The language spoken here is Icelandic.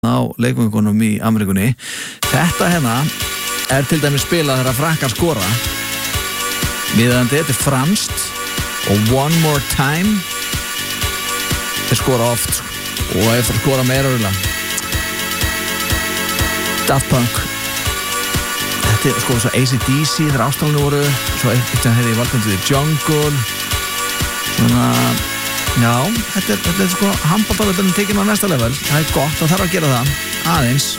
á leikvöngunum í Ameríkunni. Þetta hérna til dæmis spilað þegar frakkar skora. Viðandi, þetta franskt og One More Time þeir skora oft og eftir að skora meira Daft Punk. Þetta sko svo AC/DC þegar Ástralinu voru, svo eitthvað hefði Welcome to the Jungle. Svona, já, þetta sko handboltavöllurinn tekinn á næsta level. Það gott, það þarf að gera það aðeins.